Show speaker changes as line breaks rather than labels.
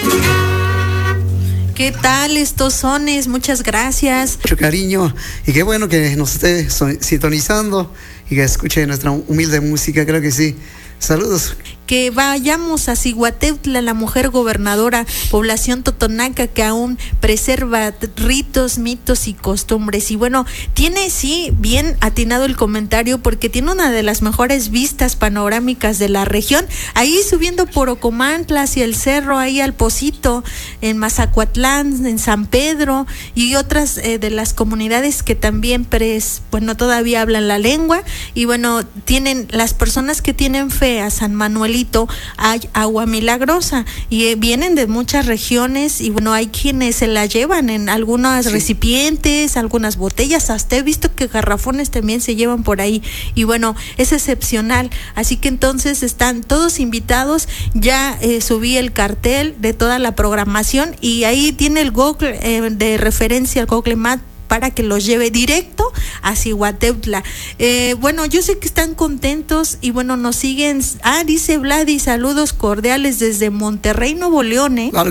¿Qué tal estos sones? Muchas gracias.
Mucho cariño y qué bueno que nos esté sintonizando y que escuche nuestra humilde música, creo que sí. Saludos.
Que vayamos a Zihuateutla, la mujer gobernadora, población totonaca que aún preserva ritos, mitos y costumbres. Y bueno, tiene sí bien atinado el comentario porque tiene una de las mejores vistas panorámicas de la región. Ahí subiendo por Ocomantla hacia el cerro, ahí al Pocito, en Mazacuatlán, en San Pedro y otras de las comunidades que también todavía hablan la lengua. Y bueno, tienen las personas que tienen fe a San Manuelito, hay agua milagrosa y vienen de muchas regiones y bueno, hay quienes se la llevan en algunos recipientes, algunas botellas, hasta he visto que garrafones también se llevan por ahí y bueno, es excepcional, así que entonces están todos invitados. Ya subí el cartel de toda la programación y ahí tiene el Google de referencia, el Google Maps, para que los lleve directo a Zihuateutla. Bueno, yo sé que están contentos y bueno, nos siguen. Dice Vladi, saludos cordiales desde Monterrey, Nuevo León.
Claro.